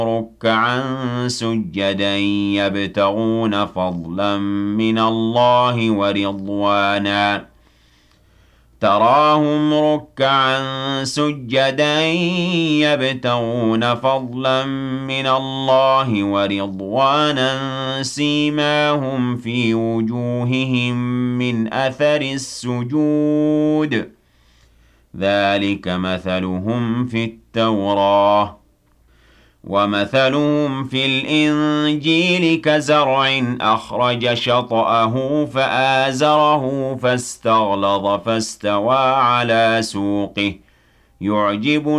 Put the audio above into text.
رُكَّعًا سُجَّدًا يَبْتَغُونَ فَضْلًا مِّنَ اللَّهِ وَرِضْوَانًا تراهم ركعا سجدا يبتغون فضلا من الله ورضوانا سيماهم في وجوههم من أثر السجود ذلك مثلهم في التوراة ومثلهم في الإنجيل كزرع أخرج شطأه فآزره فاستغلظ فاستوى على سوقه يعجب